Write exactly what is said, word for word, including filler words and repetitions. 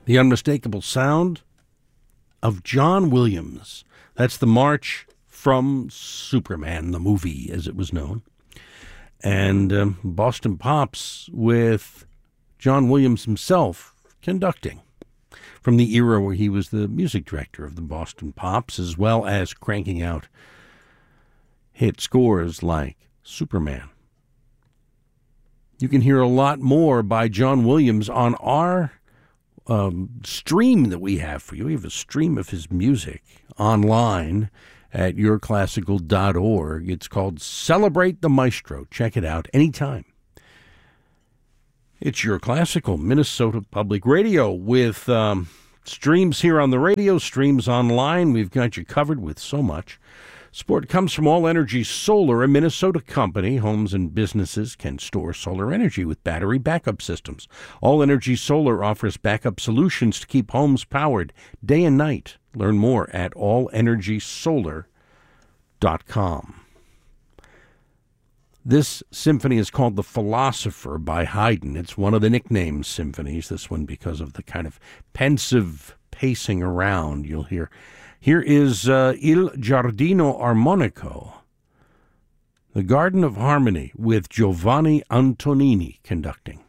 the unmistakable sound of John Williams. That's the march from Superman, the movie, as it was known. And um, Boston Pops with John Williams himself conducting from the era where he was the music director of the Boston Pops, as well as cranking out hit scores like Superman. You can hear a lot more by John Williams on our um, stream that we have for you. We have a stream of his music online at your classical dot org. It's called Celebrate the Maestro. Check it out anytime. It's Your Classical, Minnesota Public Radio, with um, streams here on the radio, streams online. We've got you covered with so much. Support comes from All Energy Solar, a Minnesota company. Homes and businesses can store solar energy with battery backup systems. All Energy Solar offers backup solutions to keep homes powered day and night. Learn more at all energy solar dot com. This symphony is called The Philosopher by Haydn. It's one of the nickname symphonies, this one because of the kind of pensive pacing around you'll hear. Here is uh, Il Giardino Armonico, The Garden of Harmony, with Giovanni Antonini conducting.